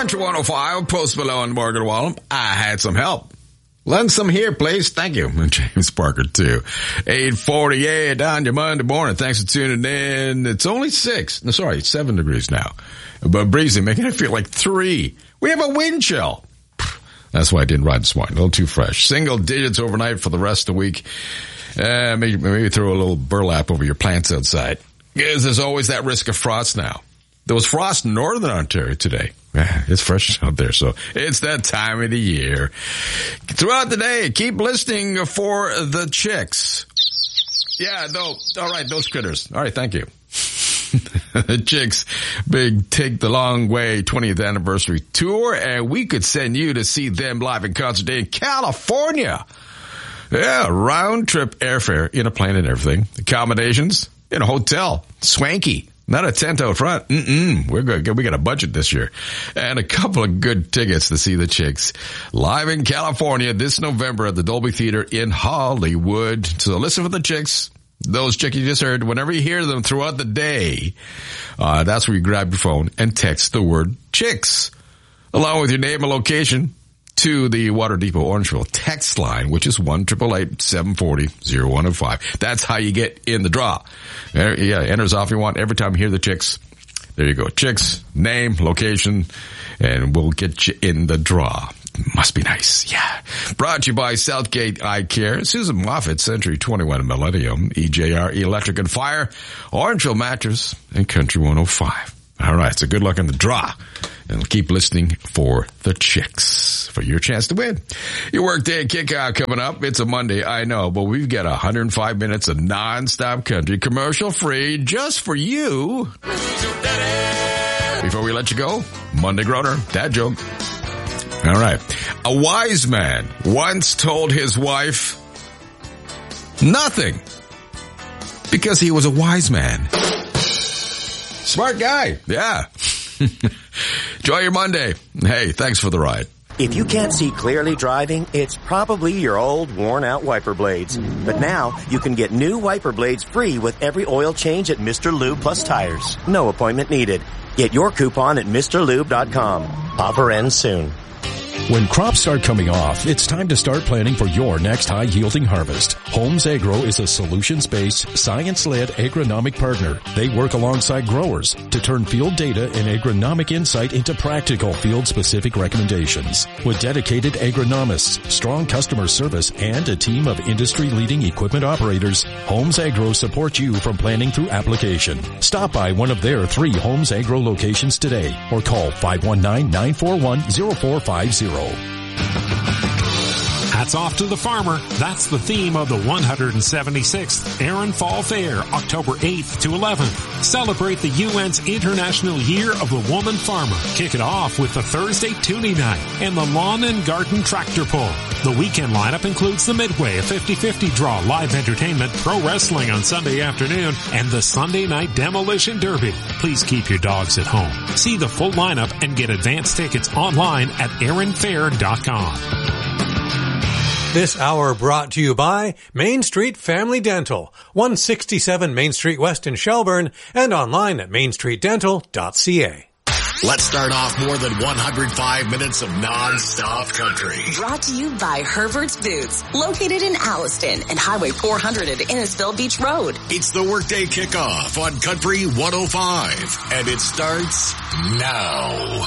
Country 105, Post Malone and Morgan Wallen. I had some help. Lend some here, please. Thank you. And James Parker, too. 8:48 on your Monday morning. Thanks for tuning in. It's only 7 degrees now. But breezy, making it feel like 3. We have a wind chill. That's why I didn't ride this morning. A little too fresh. Single digits overnight for the rest of the week. Maybe throw a little burlap over your plants outside. Because there's always that risk of frost now. There was frost in northern Ontario today. It's fresh out there, so it's that time of the year. Throughout the day, keep listening for the chicks. Yeah, no, all right, those critters. All right, thank you. The Chicks big Take the Long Way 20th anniversary tour, and we could send you to see them live in concert in California. Yeah, round trip airfare in a plane and everything. Accommodations in a hotel. Swanky. Not a tent out front. We're good. We got a budget this year. And a couple of good tickets to see the Chicks live in California this November at the Dolby Theater in Hollywood. So listen for the Chicks. Those chicks you just heard. Whenever you hear them throughout the day, that's where you grab your phone and text the word Chicks along with your name and location to the Water Depot Orangeville text line, which is 1-888-740-0105. That's how you get in the draw. Yeah, enter as often you want. Every time you hear the Chicks, there you go. Chicks, name, location, and we'll get you in the draw. Must be nice. Yeah. Brought to you by Southgate Eye Care, Susan Moffat, Century 21 Millennium, EJR Electric and Fire, Orangeville Mattress, and Country 105. All right, so good luck in the draw. And keep listening for the Chicks for your chance to win. Your workday kickout coming up. It's a Monday, I know, but we've got 105 minutes of non-stop country, commercial free, just for you. Before we let you go, Monday Groaner, dad joke. All right. A wise man once told his wife nothing because he was a wise man. Smart guy. Yeah. Enjoy your Monday. Hey, thanks for the ride. If you can't see clearly driving, it's probably your old, worn-out wiper blades. But now, you can get new wiper blades free with every oil change at Mr. Lube Plus Tires. No appointment needed. Get your coupon at MrLube.com. Offer ends soon. When crops start coming off, it's time to start planning for your next high-yielding harvest. Homes Agro is a solutions-based, science-led agronomic partner. They work alongside growers to turn field data and agronomic insight into practical field-specific recommendations. With dedicated agronomists, strong customer service, and a team of industry-leading equipment operators, Homes Agro supports you from planning through application. Stop by one of their 3 Homes Agro locations today or call 519-941-0450. Hats off to the farmer. That's the theme of the 176th Erin Fall Fair, October 8th to 11th. Celebrate the UN's International Year of the Woman Farmer. Kick it off with the Thursday Tuning Night and the Lawn and Garden Tractor Pull. The weekend lineup includes the Midway, a 50-50 draw, live entertainment, pro wrestling on Sunday afternoon, and the Sunday Night Demolition Derby. Please keep your dogs at home. See the full lineup and get advance tickets online at erinfair.com. This hour brought to you by Main Street Family Dental, 167 Main Street West in Shelburne, and online at mainstreetdental.ca. Let's start off more than 105 minutes of non-stop country. Brought to you by Herbert's Boots, located in Alliston and Highway 400 at Innisfil Beach Road. It's the workday kickoff on Country 105, and it starts now.